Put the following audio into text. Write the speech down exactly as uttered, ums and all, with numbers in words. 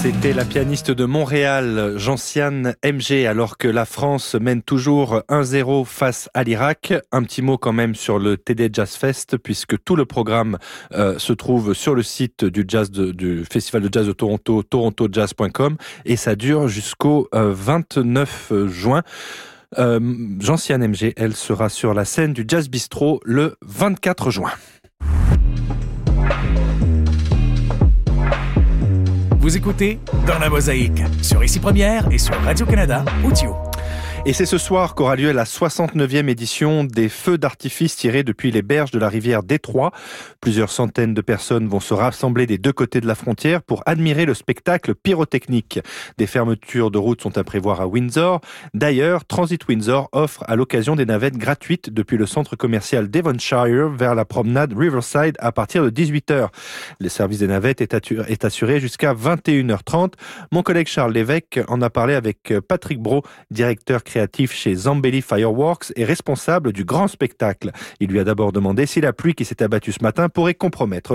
C'était la pianiste de Montréal, Gentiane M G, alors que la France mène toujours un zéro face à l'Irak. Un petit mot quand même sur le T D Jazz Fest, puisque tout le programme euh, se trouve sur le site du, jazz de, du Festival de Jazz de Toronto, toronto jazz point com, et ça dure jusqu'au euh, vingt-neuf juin. Euh, Gentiane M G, elle sera sur la scène du Jazz Bistro le vingt-quatre juin. Vous écoutez Dans la Mosaïque, sur Ici Première et sur Radio-Canada Audio. Et c'est ce soir qu'aura lieu la soixante-neuvième édition des feux d'artifice tirés depuis les berges de la rivière Détroit. Plusieurs centaines de personnes vont se rassembler des deux côtés de la frontière pour admirer le spectacle pyrotechnique. Des fermetures de routes sont à prévoir à Windsor. D'ailleurs, Transit Windsor offre à l'occasion des navettes gratuites depuis le centre commercial Devonshire vers la promenade Riverside à partir de dix-huit heures. Le service des navettes est assuré jusqu'à vingt et une heures trente. Mon collègue Charles Lévesque en a parlé avec Patrick Brault, directeur créatif chez Zambelli Fireworks et responsable du grand spectacle. Il lui a d'abord demandé si la pluie qui s'est abattue ce matin pourrait compromettre